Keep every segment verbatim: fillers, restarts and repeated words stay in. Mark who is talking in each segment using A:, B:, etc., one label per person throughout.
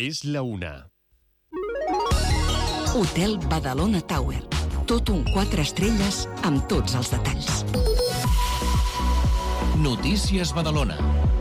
A: és la una.
B: Hotel Badalona Tower. Tot un quatre estrelles amb tots els detalls.
C: Notícies Badalona.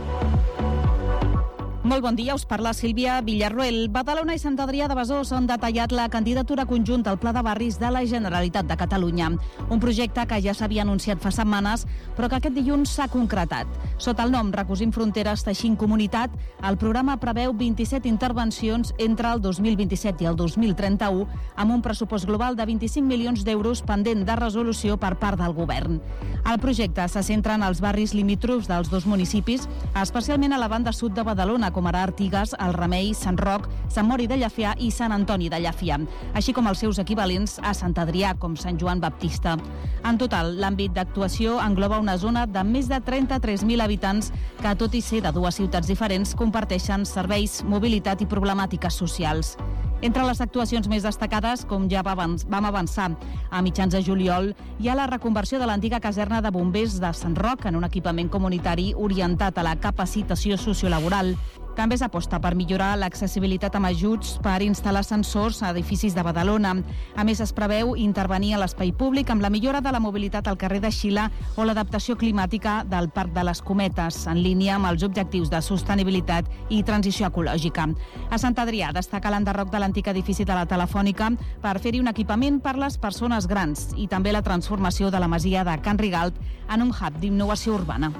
D: Molt bon dia, us parla Sílvia Villarroel. Badalona i Sant Adrià de Besòs han detallat la candidatura conjunta al Pla de Barris de la Generalitat de Catalunya. Un projecte que ja s'havia anunciat fa setmanes, però que aquest dilluns s'ha concretat. Sota el nom Recosint Fronteres, Teixint Comunitat, el programa preveu vint-i-set intervencions entre el dos mil vint-i-set i el dos mil trenta-u, amb un pressupost global de vint-i-cinc milions d'euros pendent de resolució per part del govern. El projecte se centra en els barris limítrofs dels dos municipis, especialment a la banda sud de Badalona, com ara Artigas, El Remei, Sant Roc, Sant Mori de Llafià i Sant Antoni de Llafià, així com els seus equivalents a Sant Adrià, com Sant Joan Baptista. En total, l'àmbit d'actuació engloba una zona de més de trenta-tres mil habitants que, tot i ser de dues ciutats diferents, comparteixen serveis, mobilitat i problemàtiques socials. Entre les actuacions més destacades, com ja vam avançar a mitjans de juliol, hi ha la reconversió de l'antiga caserna de bombers de Sant Roc en un equipament comunitari orientat a la capacitació sociolaboral. També s'aposta per millorar l'accessibilitat amb ajuts per instal·lar sensors a edificis de Badalona. A més, es preveu intervenir a l'espai públic amb la millora de la mobilitat al carrer de Xile o l'adaptació climàtica del Parc de les Cometes, en línia amb els objectius de sostenibilitat i transició ecològica. A Sant Adrià destaca l'enderroc de l'antic edifici de la Telefònica per fer-hi un equipament per les persones grans i també la transformació de la masia de Can Rigalt en un hub d'innovació urbana.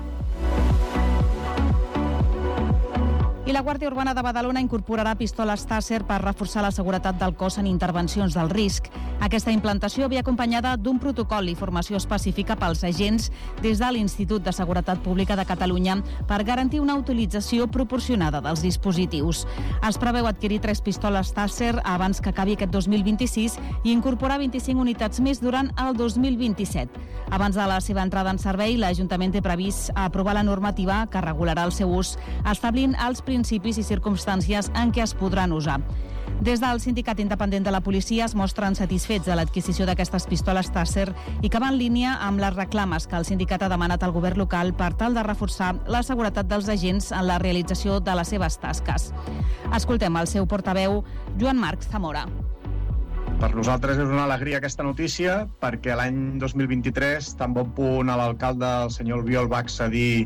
D: I la Guàrdia Urbana de Badalona incorporarà pistoles Taser per reforçar la seguretat del cos en intervencions del risc. Aquesta implantació ve acompanyada d'un protocol i formació específica pels agents des de l'Institut de Seguretat Pública de Catalunya per garantir una utilització proporcionada dels dispositius. Es preveu adquirir tres pistoles Taser abans que acabi aquest dos mil vint-i-sis i incorporar vint-i-cinc unitats més durant el dos mil vint-i-set. Abans de la seva entrada en servei, l'Ajuntament té previst aprovar la normativa que regularà el seu ús, establint els principis i circumstàncies en què es podran usar. Des del Sindicat Independent de la Policia es mostren satisfets de l'adquisició d'aquestes pistoles Taser i que va en línia amb les reclames que el sindicat ha demanat al govern local per tal de reforçar la seguretat dels agents en la realització de les seves tasques. Escoltem el seu portaveu, Joan Marc Zamora.
E: Per nosaltres és una alegria aquesta notícia perquè l'any dos mil vint-i-tres, tan bon punt a l'alcalde, el senyor Albiol, va accedir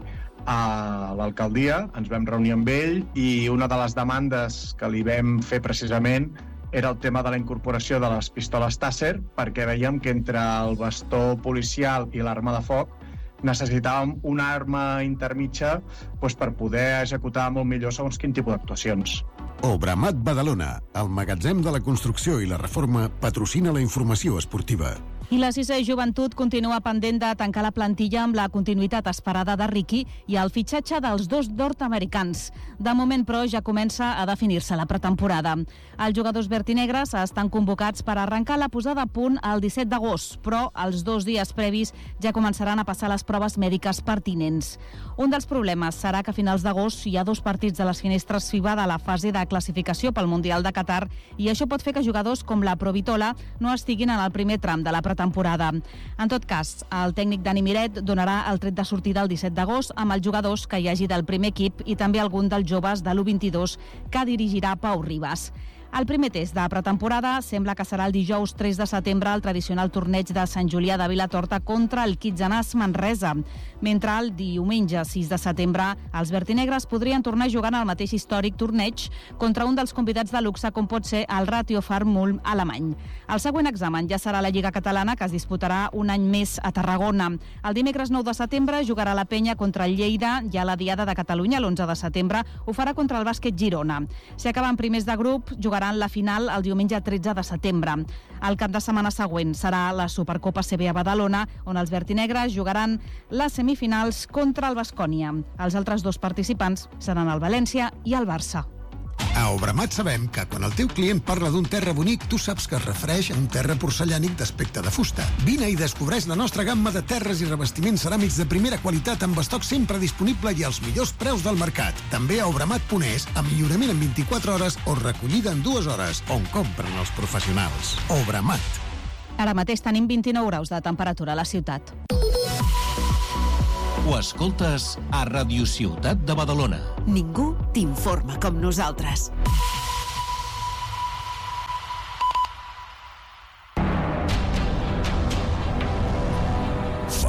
E: a l'alcaldia, ens vam reunir amb ell i una de les demandes que li vam fer precisament era el tema de la incorporació de les pistoles Taser, perquè veiem que entre el bastó policial i l'arma de foc necessitàvem una arma intermitja doncs, per poder executar molt millor segons quin tipus d'actuacions.
F: Obramat Badalona, el magatzem de la construcció i la reforma, patrocina la informació esportiva.
D: I la sisè Joventut continua pendent de tancar la plantilla amb la continuïtat esperada de Riqui i el fitxatge dels dos nord-americans. De moment, però, ja comença a definir-se la pretemporada. Els jugadors vertinegres estan convocats per arrencar la posada a punt el disset d'agost, però els dos dies previs ja començaran a passar les proves mèdiques pertinents. Un dels problemes serà que a finals d'agost hi ha dos partits de les finestres FIBA de la fase de classificació pel Mundial de Qatar i això pot fer que jugadors com la Provitola no estiguin en el primer tram de la pretemporada. temporada. En tot cas, el tècnic Dani Miret donarà el tret de sortida el disset d'agost amb els jugadors que hi hagi del primer equip i també algun dels joves de l'u vint-i-dos que dirigirà Pau Ribas. El primer test de pretemporada sembla que serà el dijous tres de setembre al tradicional torneig de Sant Julià de Vilatorta contra el Quitzenàs Manresa, mentre el diumenge sis de setembre els vertinegres podrien tornar a jugar en el mateix històric torneig contra un dels convidats de luxe com pot ser el Ratio Farm Ulm alemany. El següent examen ja serà la Lliga Catalana, que es disputarà un any més a Tarragona. El dimecres nou de setembre jugarà la Penya contra el Lleida i a la Diada de Catalunya l'onze de setembre ho farà contra el Bàsquet Girona. Si acaben primers de grup, jugaran la final el diumenge tretze de setembre. El cap de setmana següent serà la Supercopa C B a Badalona, on els vertinegres jugaran les semifinals contra el Baskonia. Els altres dos participants seran el València i el Barça.
F: A Obramat sabem que quan el teu client parla d'un terra bonic, tu saps que es refereix a un terra porcellànic d'aspecte de fusta. Vine i descobreix la nostra gamma de terres i revestiments ceràmics de primera qualitat amb estoc sempre disponible i als millors preus del mercat. També a Obramat punt es, amb lliurament en vint-i-quatre hores o recollida en dues hores, on compren els professionals. Obramat.
D: Ara mateix tenim vint-i-nou graus de temperatura a la ciutat.
C: Ho escoltes a Ràdio Ciutat de Badalona.
B: Ningú t'informa com nosaltres.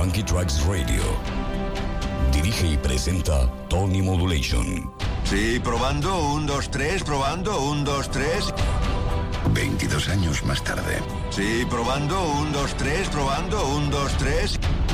A: Funky Tracks Radio. Dirige y presenta Tony Modulation.
G: Sí, probando, un, dos, tres, probando, un, dos, tres.
A: veintidós años más tarde.
G: Sí, probando, un, dos, tres, probando, un, dos, tres.